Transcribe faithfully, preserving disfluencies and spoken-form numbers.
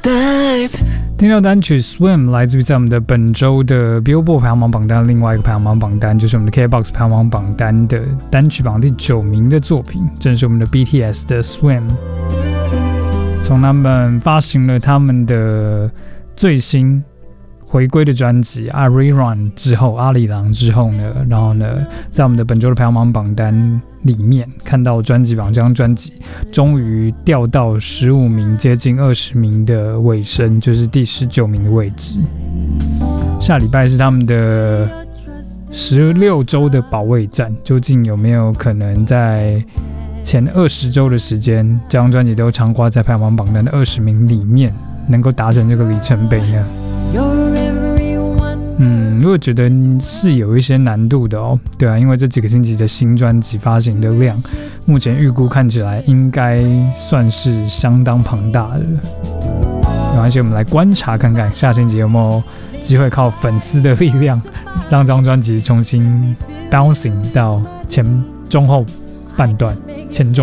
听到单曲 Swim 来自于在我们的本周的 Billboard 排行榜榜单，另外一个排行榜榜单就是我们的 K B O X 排行榜榜单的单曲榜第九名的作品，正是我们的 B T S 的 Swim。 从他们发行了他们的最新回归的专辑 Arirang 之后，阿里郎之后呢，然后呢，在我们的本周的排行榜榜单里面看到专辑榜这张专辑终于掉到十五名，接近二十名的尾声，就是第十九名的位置。下礼拜是他们的十六周的保卫战，究竟有没有可能在前二十周的时间，这张专辑都常挂在排行榜榜单的二十名里面，能够达成这个里程碑呢？嗯，如果觉得是有一些难度的哦，对啊，因为这几个星期的新专辑发行的量，目前预估看起来应该算是相当庞大的。没关系，我们来观察看看下星期有没有机会靠粉丝的力量，让这张专辑重新 bouncing 到前中后半段，前中